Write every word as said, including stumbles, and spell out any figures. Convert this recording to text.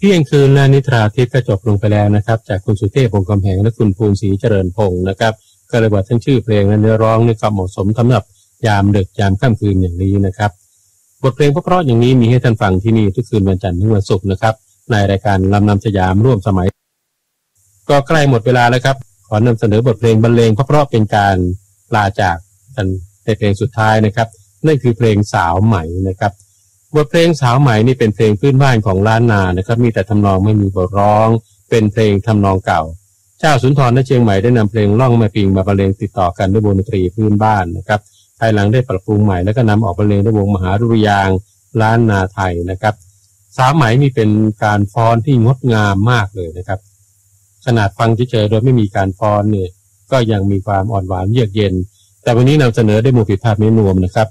ที่ยงคืนและนิทราทิพย์ก็จบลงไปแล้วนะครับจากคุณสุเทพ วงศ์กำแหงและคุณภูนศรีเจริญพงศ์นะครับก็เลยว่าทั้งชื่อเพลงและเนื้อร้องนี่ก็เหมาะสมสำหรับยามดึกยามค่ำคืนอย่างนี้นะครับบทเพลงเพราะๆอย่างนี้มีให้ท่านฟังที่นี่ทุกคืนวันจันทร์ถึงวันศุกร์นะครับในรายการลำนำสยามร่วมสมัยก็ใกล้หมดเวลาแล้วครับขอนำเสนอบทเพลงบรรเลงเพราะๆเป็นการลาจากกันในเพลงสุดท้ายนะครับนั่นคือเพลงสาวไหมนะครับบทเพลงสาวไหมนี่เป็นเพลงพื้นบ้านของล้านนานะครับมีแต่ทำนองไม่มีบทร้องเป็นเพลงทำนองเก่าเจ้าสุนทรณเชียงใหม่ได้นำเพลงล่องแม่ปิงมาบรรเลงติดต่อกันด้วยวงดนตรีพื้นบ้านนะครับภายหลังได้ปรับปรุงใหม่แล้วก็นำออกบรรเลงด้วยวงมหาดุริยางค์ล้านนาไทยนะครับสาวไหมนี่เป็นการฟ้อนที่งดงามมากเลยนะครับขนาดฟังเฉยๆโดยไม่มีการฟ้อนเนี่ยก็ยังมีความอ่อนหวานเยือกเย็นแต่วันนี้นำเสนอได้หมู่ผิดพลาดไม่นวมนะครับ